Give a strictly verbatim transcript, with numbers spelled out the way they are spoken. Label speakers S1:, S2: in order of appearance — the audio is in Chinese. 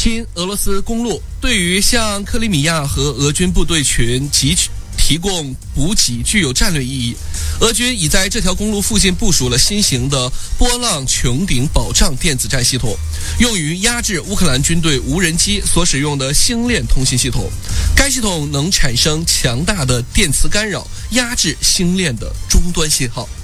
S1: 亲俄罗斯公路对于向克里米亚和俄军部队群集提供补给具有战略意义。俄军已在这条公路附近部署了新型的波浪穹顶保障电子战系统，用于压制乌克兰军队无人机所使用的星链通信系统。该系统能产生强大的电磁干扰，压制星链的终端信号。